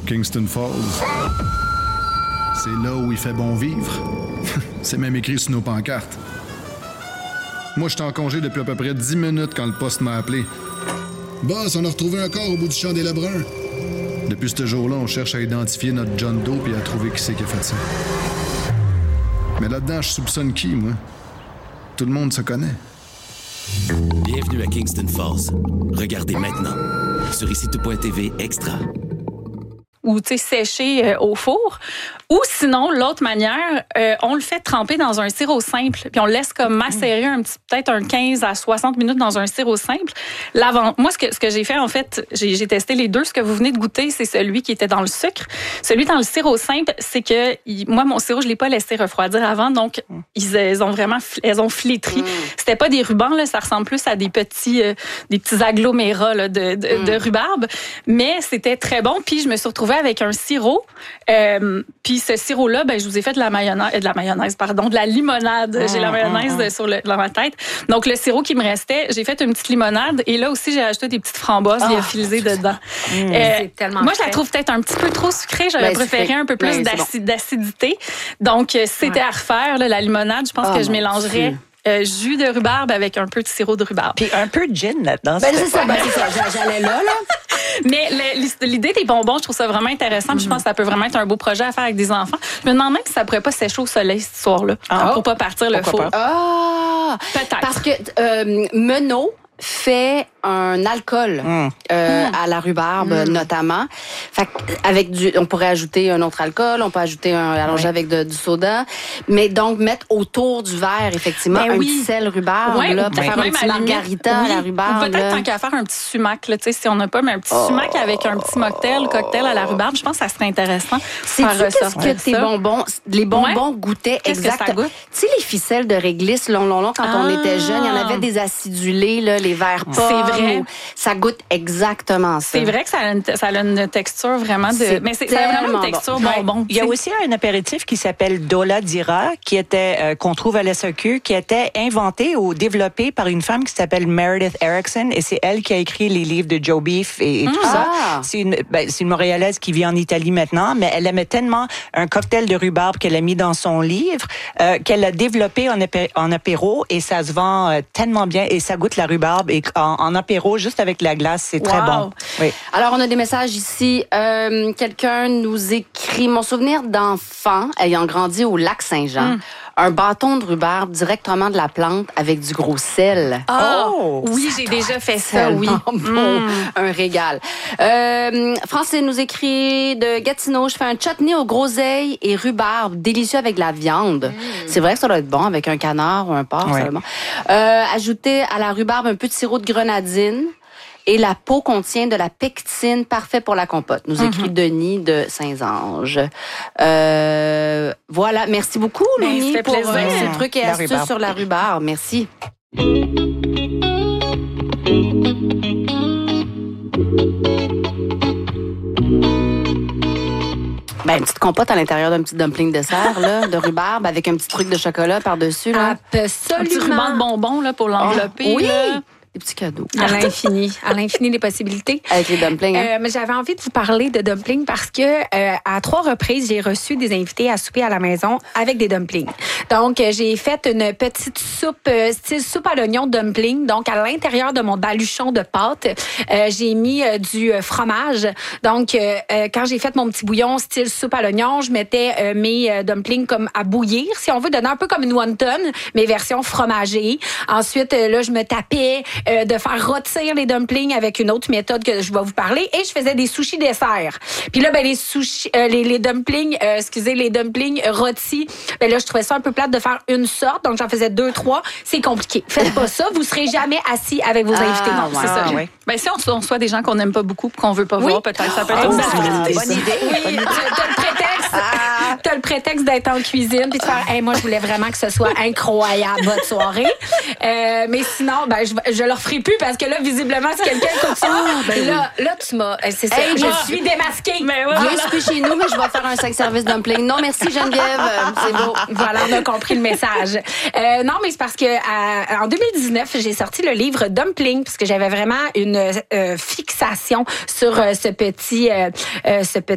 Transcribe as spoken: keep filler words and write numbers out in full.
Kingston Falls. C'est là où il fait bon vivre. C'est même écrit sur nos pancartes. Moi, j'étais en congé depuis à peu près dix minutes quand le poste m'a appelé. Boss, on a retrouvé un corps au bout du champ des Lebrun. Depuis ce jour-là, on cherche à identifier notre John Doe et à trouver qui c'est qui a fait ça. Mais là-dedans, je soupçonne qui, moi? Tout le monde se connaît. Bienvenue à Kingston Falls. Regardez maintenant sur ici tout point t v extra. Ou tu sais séché euh, au four, ou sinon l'autre manière, euh, on le fait tremper dans un sirop simple, puis on le laisse comme macérer un petit peut-être un quinze à soixante minutes dans un sirop simple. L'avant, moi ce que ce que j'ai fait en fait, j'ai, j'ai testé les deux. Ce que vous venez de goûter, c'est celui qui était dans le sucre. Celui dans le sirop simple, c'est que il, moi mon sirop je l'ai pas laissé refroidir avant, donc ils, ils ont vraiment elles ont flétri. Mm. C'était pas des rubans là, ça ressemble plus à des petits euh, des petits agglomérats là, de de, mm. de rhubarbe, mais c'était très bon. Puis je me suis retrouvée avec un sirop. Euh, puis ce sirop-là, ben, je vous ai fait de la mayonnaise, de la mayonnaise, pardon, de la limonade. Mmh, j'ai la mayonnaise mmh. sur le, dans ma tête. Donc, le sirop qui me restait, j'ai fait une petite limonade. Et là aussi, j'ai ajouté des petites framboises oh, lyophilisées dedans. Mmh, euh, c'est tellement moi, frais. Je la trouve peut-être un petit peu trop sucrée. J'aurais ben, préféré sucré. un peu plus ben, d'acid- bon. d'acidité. Donc, si c'était ouais. à refaire, là, la limonade, je pense oh, que je mélangerais... Euh, jus de rhubarbe avec un peu de sirop de rhubarbe. Puis un peu de gin là-dedans. Ben, c'est ça, ben, c'est ça. J'allais là, là. Mais l'idée des bonbons, je trouve ça vraiment intéressant. Mm-hmm. Je pense que ça peut vraiment être un beau projet à faire avec des enfants. Je me demande même si ça pourrait pas sécher au soleil ce soir-là. Ah, pour pas partir le four. Ah! Peut-être. Parce que euh, Menot fait un alcool mm. Euh, mm. à la rhubarbe mm. notamment. Fait avec du, on pourrait ajouter un autre alcool, on peut ajouter un allongé oui. avec de, du soda, mais donc mettre autour du verre effectivement ben un oui. petit sel rhubarbe ouais. là, peut-être oui. faire un petit margarita oui. à la rhubarbe. Ou peut-être tant qu'à faire un petit sumac là, tu sais si on n'a pas mais un petit oh. sumac avec un petit mocktail, cocktail à la rhubarbe, je pense que ça serait intéressant. C'est qu'est-ce que tes bonbons, les bonbons ouais. goûtaient exactement. Tu sais les ficelles de réglisse long long long quand ah. on était jeune, il y en avait des acidulés là, les verres pommes. C'est vrai. Ça goûte exactement ça. C'est vrai que ça a une, ça a une texture vraiment de... C'est mais c'est, ça a vraiment une texture bon. bonbon. Il y a aussi un apéritif qui s'appelle Dola Dira, qui était, euh, qu'on trouve à l'S A Q, qui était inventé ou développé par une femme qui s'appelle Meredith Erickson, et c'est elle qui a écrit les livres de Joe Beef et, et mmh. tout ça. Ah. C'est une, ben, c'est une Montréalaise qui vit en Italie maintenant, mais elle aimait tellement un cocktail de rhubarbe qu'elle a mis dans son livre, euh, qu'elle a développé en, apé- en apéro, et ça se vend euh, tellement bien, et ça goûte la rhubarbe, et en, en apéro, juste avec la glace, c'est wow. très bon. Oui. Alors, on a des messages ici. Euh, quelqu'un nous écrit « Mon souvenir d'enfant ayant grandi au lac Saint-Jean, mm. un bâton de rhubarbe directement de la plante avec du gros sel. Oh! oh oui, j'ai déjà fait ça, oui. Bon, mm. Un régal. Euh, Francine nous écrit de Gatineau, je fais un chutney aux groseilles et rhubarbe, délicieux avec de la viande. Mm. C'est vrai que ça doit être bon avec un canard ou un porc. Oui. Ça doit être bon. Euh, ajouter à la rhubarbe un peu de sirop de grenadine. Et la peau contient de la pectine, parfait pour la compote. Nous écrit mm-hmm. Denis de Saint-Ange. Euh, voilà, merci beaucoup, Denis, pour euh, ces trucs et la astuces rhubarbe. Sur la rhubarbe. Merci. Ben, une petite compote à l'intérieur d'un petit dumpling dessert, là, de rhubarbe, avec un petit truc de chocolat par-dessus, là. Absolument. Un petit ruban de bonbons, là, pour l'envelopper. Oh, oui! Là. Des petits cadeaux. À l'infini. À l'infini des possibilités. Avec les dumplings. Hein? Euh, mais j'avais envie de vous parler de dumplings parce que euh, à trois reprises, j'ai reçu des invités à souper à la maison avec des dumplings. Donc, euh, j'ai fait une petite soupe, euh, style soupe à l'oignon dumpling. Donc, à l'intérieur de mon baluchon de pâte, euh, j'ai mis euh, du fromage. Donc, euh, euh, quand j'ai fait mon petit bouillon style soupe à l'oignon, je mettais euh, mes euh, dumplings comme à bouillir, si on veut, donner un peu comme une wonton, mais version fromagée. Ensuite, euh, là, je me tapais Euh, de faire rôtir les dumplings avec une autre méthode que je vais vous parler, et je faisais des sushis desserts. Puis là, ben les sushis, euh, les, les dumplings, euh, excusez, les dumplings rôtis, ben là, je trouvais ça un peu plate de faire une sorte, donc j'en faisais deux, trois. C'est compliqué. Faites pas ça, vous serez jamais assis avec vos ah, invités. Non, c'est ça. Ah, oui. Ben si on, on soit des gens qu'on n'aime pas beaucoup, qu'on veut pas oui. voir, peut-être ça peut être oh, une bonne idée. Bonne idée. Oui, t'as le prétexte, ah. t'as le prétexte d'être en cuisine puis de faire, hey, moi je voulais vraiment que ce soit incroyable votre soirée. Euh, mais sinon, ben je, je leur ferai plus parce que là, visiblement, si quelqu'un écoute ça, oh, ben là, oui. là, tu m'as. C'est ça. Hey, je ah. suis démasquée. Mais voilà. Viens souper chez nous, mais je vais faire un cinq services dumpling. Non, merci Geneviève. C'est beau. Voilà, on a compris le message. Euh, non, mais c'est parce que à, en deux mille dix-neuf, j'ai sorti le livre Dumpling parce que j'avais vraiment une euh, fixation sur euh, ce petit, euh, euh, ce petit